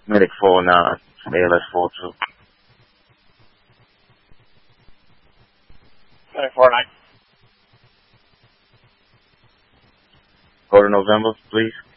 Medic 49, ALS 42. 24-9. Go to November, please.